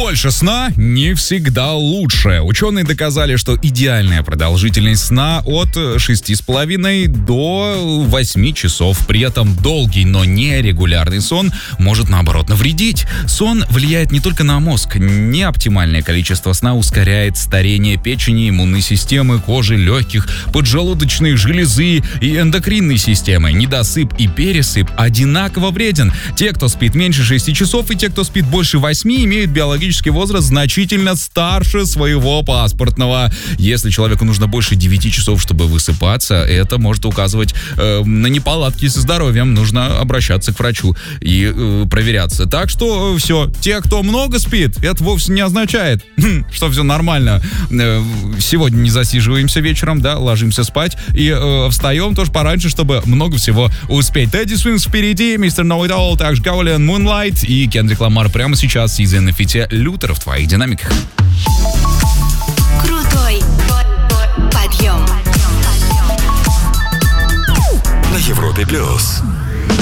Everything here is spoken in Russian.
Больше сна не всегда лучше. Ученые доказали, что идеальная продолжительность сна от 6,5 до 8 часов. При этом долгий, но нерегулярный сон может, наоборот, навредить. Сон влияет не только на мозг. Неоптимальное количество сна ускоряет старение печени, иммунной системы, кожи, легких, поджелудочной железы и эндокринной системы. Недосып и пересып одинаково вреден. Те, кто спит меньше 6 часов, и те, кто спит больше 8, имеют биологический возраст значительно старше своего паспортного. Если человеку нужно больше 9 часов, чтобы высыпаться, это может указывать на неполадки со здоровьем. Нужно обращаться к врачу и проверяться. Так что все, те, кто много спит, это вовсе не означает, что все нормально. Сегодня не засиживаемся вечером, да, ложимся спать и встаем тоже пораньше, чтобы много всего успеть. Тедди Свинкс впереди, Мистер Know It All, также Gaulian Moonlight и Кендрик Ламар прямо сейчас, Сиза на фите Лютер в твоих динамиках. Крутой подъем. На Европе Плюс.